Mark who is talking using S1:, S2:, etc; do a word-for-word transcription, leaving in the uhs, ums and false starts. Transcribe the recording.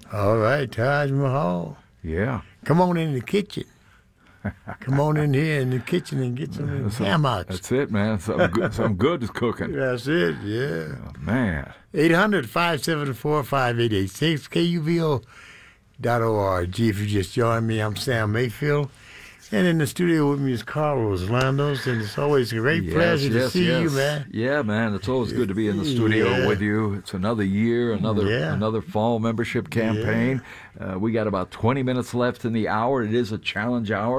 S1: All right, Taj Mahal.
S2: Yeah.
S1: Come on in the kitchen. Come on in here in the kitchen and get some hammocks.
S2: That's it, man. Something good, something good is cooking.
S1: That's it, yeah.
S2: Oh, man.
S1: eight hundred, five seven four, five eight eight six, K U V O dot org. If you just joined me, I'm Sam Mayfield. And in the studio with me is Carlos Landos, and it's always a great
S2: Yes,
S1: pleasure to
S2: yes,
S1: see
S2: yes.
S1: you, man.
S2: Yeah, man. It's always good to be in the studio
S1: Yeah.
S2: with you. It's another year, another
S1: Yeah.
S2: another fall membership campaign. Uh, we got about twenty minutes left in the hour. It is a challenge hour.